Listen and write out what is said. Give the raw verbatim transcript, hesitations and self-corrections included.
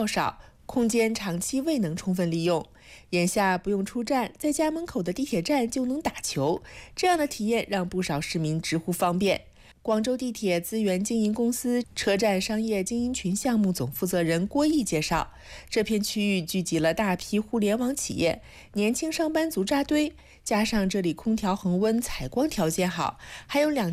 较少，空间长期未能充分利用。眼下不用出站，在家门口的地铁站就能打球，这样的体验让不少市民直呼方便。广州地铁资源经营公司车站商业经营群项目总负责人郭毅介绍，这片区域聚集了大批互联网企业，年轻上班族扎堆，加上这里空调恒温、采光条件好，还有两